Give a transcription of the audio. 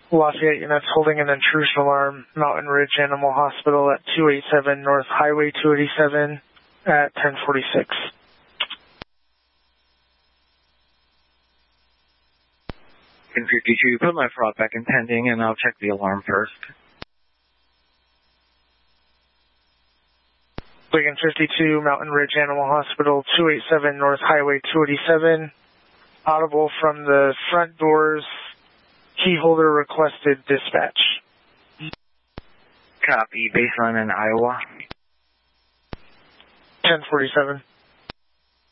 Lafayette units holding an intrusion alarm, Mountain Ridge Animal Hospital at 287 North Highway 287 at 1046. In 52, put my fraud back in pending and I'll check the alarm first. Lincoln 52, Mountain Ridge Animal Hospital, 287 North Highway 287. Audible from the front doors. Key holder requested dispatch. Copy, baseline in Iowa. 1047.